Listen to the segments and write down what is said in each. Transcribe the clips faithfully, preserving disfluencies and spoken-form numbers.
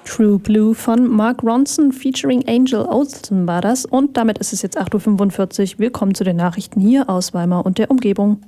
True Blue von Mark Ronson featuring Angel Olsen war das. Und damit ist es jetzt acht Uhr fünfundvierzig. Willkommen zu den Nachrichten hier aus Weimar und der Umgebung.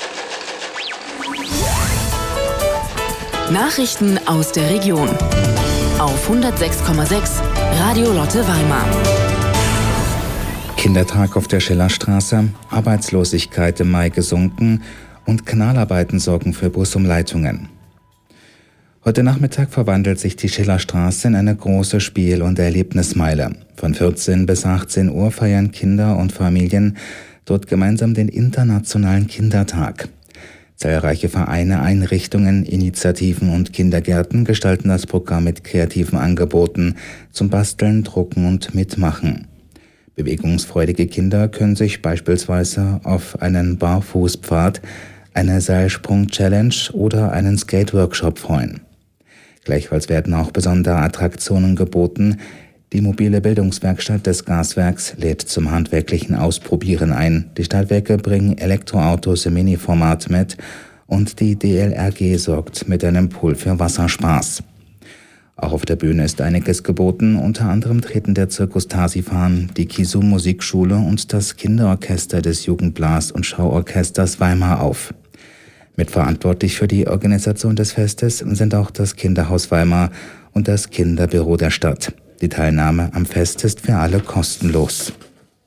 Nachrichten aus der Region auf hundertsechs Komma sechs Radio Lotte Weimar. Kindertag auf der Schillerstraße, Arbeitslosigkeit im Mai gesunken und Kanalarbeiten sorgen für Busumleitungen. Heute Nachmittag verwandelt sich die Schillerstraße in eine große Spiel- und Erlebnismeile. Von vierzehn bis achtzehn Uhr feiern Kinder und Familien dort gemeinsam den Internationalen Kindertag. Zahlreiche Vereine, Einrichtungen, Initiativen und Kindergärten gestalten das Programm mit kreativen Angeboten zum Basteln, Drucken und Mitmachen. Bewegungsfreudige Kinder können sich beispielsweise auf einen Barfußpfad, eine Seilsprung-Challenge oder einen Skate-Workshop freuen. Gleichfalls werden auch besondere Attraktionen geboten. Die mobile Bildungswerkstatt des Gaswerks lädt zum handwerklichen Ausprobieren ein. Die Stadtwerke bringen Elektroautos im Mini-Format mit und die D L R G sorgt mit einem Pool für Wasserspaß. Auch auf der Bühne ist einiges geboten. Unter anderem treten der Zirkus Tarsifan, die Kisum Musikschule und das Kinderorchester des Jugendblas- und Schauorchesters Weimar auf. Mitverantwortlich für die Organisation des Festes sind auch das Kinderhaus Weimar und das Kinderbüro der Stadt. Die Teilnahme am Fest ist für alle kostenlos.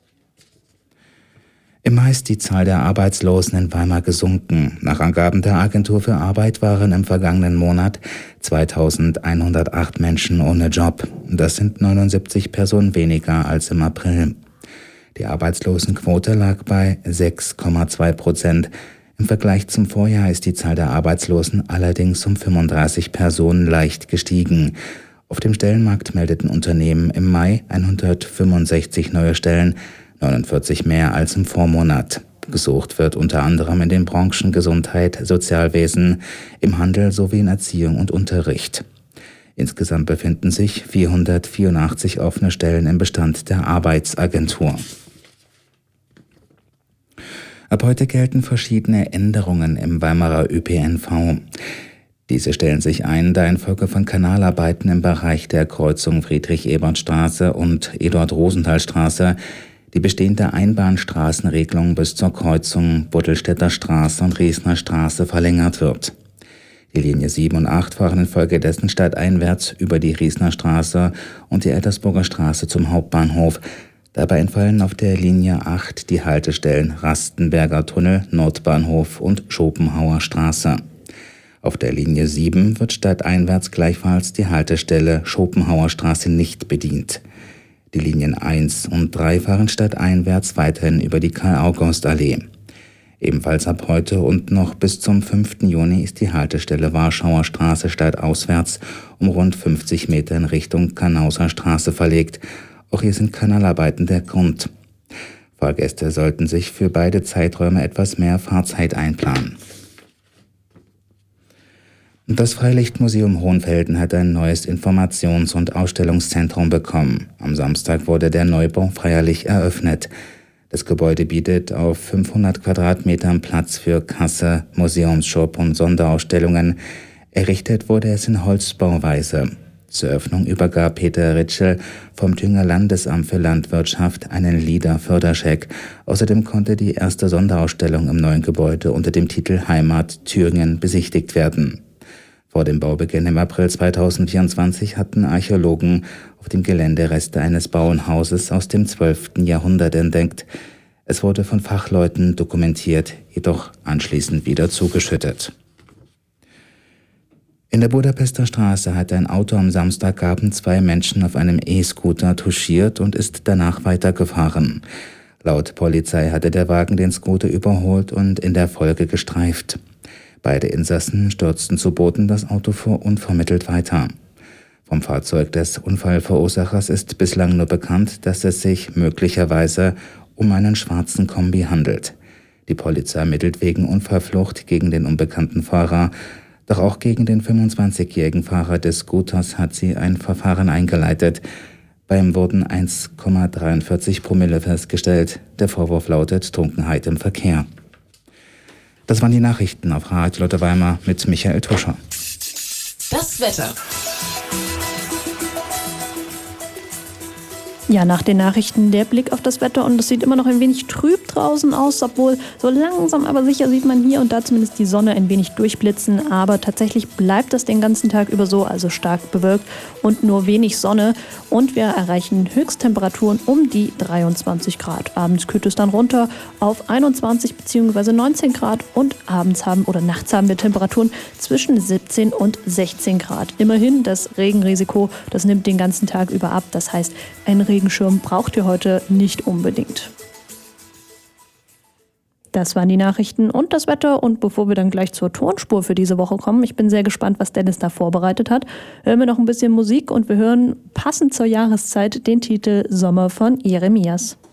Im Mai ist die Zahl der Arbeitslosen in Weimar gesunken. Nach Angaben der Agentur für Arbeit waren im vergangenen Monat zweitausendeinhundertacht Menschen ohne Job. Das sind neunundsiebzig Personen weniger als im April. Die Arbeitslosenquote lag bei sechs Komma zwei Prozent. Im Vergleich zum Vorjahr ist die Zahl der Arbeitslosen allerdings um fünfunddreißig Personen leicht gestiegen. Auf dem Stellenmarkt meldeten Unternehmen im Mai hundertfünfundsechzig neue Stellen, neunundvierzig mehr als im Vormonat. Gesucht wird unter anderem in den Branchen Gesundheit, Sozialwesen, im Handel sowie in Erziehung und Unterricht. Insgesamt befinden sich vierhundertvierundachtzig offene Stellen im Bestand der Arbeitsagentur. Ab heute gelten verschiedene Änderungen im Weimarer Ö P N V. Diese stellen sich ein, da infolge von Kanalarbeiten im Bereich der Kreuzung Friedrich-Ebert-Straße und Eduard-Rosenthal-Straße die bestehende Einbahnstraßenregelung bis zur Kreuzung Buddelstädter Straße und Riesner Straße verlängert wird. Die Linie sieben und acht fahren infolgedessen stadteinwärts über die Riesner Straße und die Ettersburger Straße zum Hauptbahnhof. Dabei entfallen auf der Linie acht die Haltestellen Rastenberger Tunnel, Nordbahnhof und Schopenhauer Straße. Auf der Linie sieben wird stadteinwärts gleichfalls die Haltestelle Schopenhauer Straße nicht bedient. Die Linien eins und drei fahren stadteinwärts weiterhin über die Karl-August-Allee. Ebenfalls ab heute und noch bis zum fünften Juni ist die Haltestelle Warschauer Straße stadtauswärts um rund fünfzig Meter in Richtung Kannauser Straße verlegt. Auch hier sind Kanalarbeiten der Grund. Fahrgäste sollten sich für beide Zeiträume etwas mehr Fahrzeit einplanen. Das Freilichtmuseum Hohenfelden hat ein neues Informations- und Ausstellungszentrum bekommen. Am Samstag wurde der Neubau feierlich eröffnet. Das Gebäude bietet auf fünfhundert Quadratmetern Platz für Kasse, Museumsshop und Sonderausstellungen. Errichtet wurde es in Holzbauweise. Zur Eröffnung übergab Peter Ritschel vom Thüringer Landesamt für Landwirtschaft einen LIDA-Förderscheck. Außerdem konnte die erste Sonderausstellung im neuen Gebäude unter dem Titel Heimat Thüringen besichtigt werden. Vor dem Baubeginn im April zweitausendvierundzwanzig hatten Archäologen auf dem Gelände Reste eines Bauernhauses aus dem zwölften Jahrhundert entdeckt. Es wurde von Fachleuten dokumentiert, jedoch anschließend wieder zugeschüttet. In der Budapester Straße hat ein Auto am Samstagabend zwei Menschen auf einem E-Scooter touchiert und ist danach weitergefahren. Laut Polizei hatte der Wagen den Scooter überholt und in der Folge gestreift. Beide Insassen stürzten zu Boden, das Auto fuhr unvermittelt weiter. Vom Fahrzeug des Unfallverursachers ist bislang nur bekannt, dass es sich möglicherweise um einen schwarzen Kombi handelt. Die Polizei ermittelt wegen Unfallflucht gegen den unbekannten Fahrer. Doch auch gegen den fünfundzwanzigjährigen Fahrer des Scooters hat sie ein Verfahren eingeleitet. Bei ihm wurden eins Komma dreiundvierzig Promille festgestellt. Der Vorwurf lautet Trunkenheit im Verkehr. Das waren die Nachrichten auf Radio Lotte Weimar mit Michael Tuscher. Das Wetter. Ja, nach den Nachrichten der Blick auf das Wetter und es sieht immer noch ein wenig trüb draußen aus, obwohl so langsam aber sicher sieht man hier und da zumindest die Sonne ein wenig durchblitzen, aber tatsächlich bleibt das den ganzen Tag über so, also stark bewölkt und nur wenig Sonne und wir erreichen Höchsttemperaturen um die dreiundzwanzig Grad. Abends kühlt es dann runter auf einundzwanzig bzw. neunzehn Grad und abends haben oder nachts haben wir Temperaturen zwischen siebzehn und sechzehn Grad. Immerhin das Regenrisiko, das nimmt den ganzen Tag über ab, das heißt, ein Regenschirm braucht ihr heute nicht unbedingt. Das waren die Nachrichten und das Wetter. Und bevor wir dann gleich zur Tonspur für diese Woche kommen, ich bin sehr gespannt, was Dennis da vorbereitet hat, hören wir noch ein bisschen Musik und wir hören passend zur Jahreszeit den Titel Sommer von Jeremias.